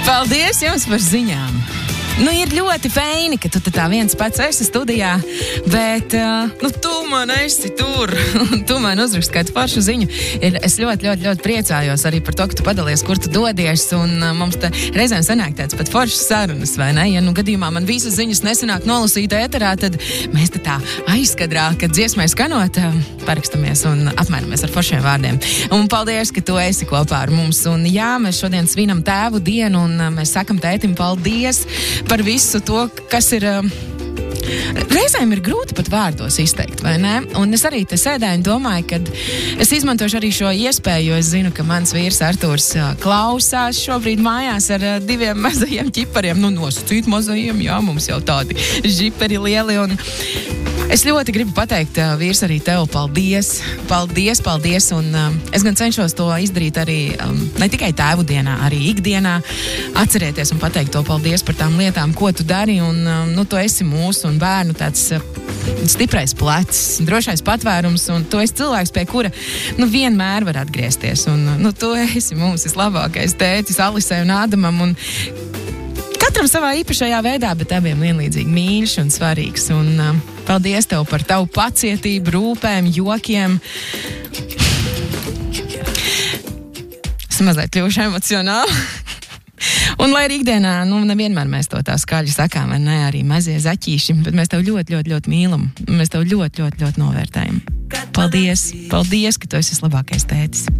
Paldies jums par ziņām. Nu, ir ļoti feini, ka tu tā viens pats esi studijā, bet, tu man esi tur, un tu man uzraksti kādu foršu ziņu. Es ļoti priecājos arī par to, ka tu padalies, kur tu dodies, un mums te reizēm sanāk tāds pat foršas sarunas, vai ne? Ja gadījumā man visas ziņas nesanāk nolasīt ēterā, tad mēs te tā aizkadrā, kad dziesmai skanot, parakstamies un apmainamies ar foršiem vārdiem. Un paldies, ka tu esi kopā ar mums. Un jā, mēs šodien svinam tēvu dienu, un mēs sakam tētim paldies par visu to, kas ir... Reizēm ir grūti pat vārdos izteikt, vai ne? Un es arī te sēdēju un domāju, ka es izmantošu arī šo iespēju, jo es zinu, ka mans vīrs Arturs klausās šobrīd mājās ar 2 mazajiem ķipariem. Nosacīt mazajiem, jā, mums jau tādi žiperi lieli. Un es ļoti gribu pateikt, vīrs, arī tev paldies. Paldies. Un es gan cenšos to izdarīt arī ne tikai tēvu dienā, arī ikdienā. Atcerēties un pateikt to paldies par tām lietām, ko tu dari. Un tu esi mūsu un bērnu tāds stiprais plecs, drošais patvērums. Un tu esi cilvēks, pie kura vienmēr var atgriezties. Un tu esi mums vislabākais tētis Alisai un Ādamam. Un katram savā īpašajā veidā, bet abiem vienlīdzīgi mīļš un svarīgs. Un paldies tev par tavu pacietību, rūpēm, jokiem. Es mazliet kļuvuši emocionāli. Un lai arī ikdienā, nevienmēr mēs to tā skaļi sakām, vai ne, arī mazie zaķīši, bet mēs tev ļoti mīlam. Mēs tev ļoti novērtējam. Paldies, ka tu esi vislabākais tētis.